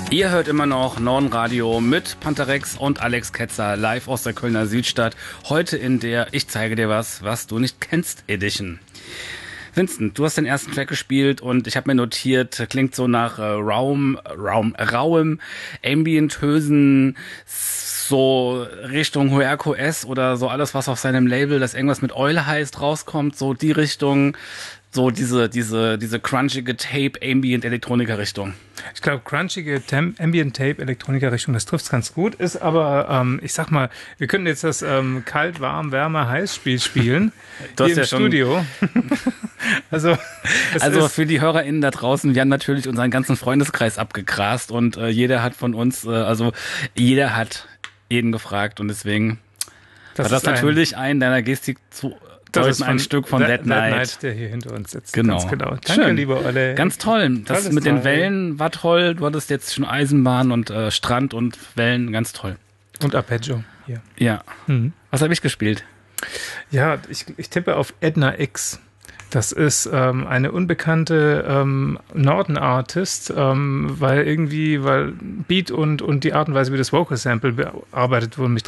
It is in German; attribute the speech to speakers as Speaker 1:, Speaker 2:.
Speaker 1: Ihr hört immer noch Norden-Radio mit Panterex und Alex Ketzer live aus der Kölner Südstadt. Heute in der Ich zeige dir was du nicht kennst Edition. Vincent, du hast den ersten Track gespielt und ich habe mir notiert, klingt so nach rauem, ambientösen, so Richtung Huerco S oder so alles, was auf seinem Label, das irgendwas mit Eule heißt, rauskommt, so die Richtung, so diese crunchige Tape, Ambient-Elektroniker-Richtung.
Speaker 2: Ich glaube, crunchige Ambient-Tape-Elektroniker-Richtung, das trifft's ganz gut, ist aber, ich sag mal, wir könnten jetzt das kalt, warm, wärmer, heiß Spiel spielen,
Speaker 1: du
Speaker 2: hier
Speaker 1: hast
Speaker 2: im
Speaker 1: ja
Speaker 2: Studio. Also
Speaker 1: für die HörerInnen da draußen, wir haben natürlich unseren ganzen Freundeskreis abgegrast und jeder hat von uns, jeder hat jeden gefragt und deswegen war das natürlich ein deiner Gestik zu deuten ein Stück von That Night,
Speaker 2: der hier hinter uns sitzt.
Speaker 1: Genau.
Speaker 2: Ganz genau. Danke,
Speaker 1: schön.
Speaker 2: Liebe Olle.
Speaker 1: Ganz toll. Das mit den Wellen war toll. Du hattest jetzt schon Eisenbahn und Strand und Wellen. Ganz toll.
Speaker 2: Und Arpeggio hier.
Speaker 1: Ja. Mhm. Was habe ich gespielt?
Speaker 2: Ja, ich tippe auf Edna X. Das ist eine unbekannte Norden-Artist, weil Beat und die Art und Weise, wie das Vocal Sample bearbeitet wurde, mich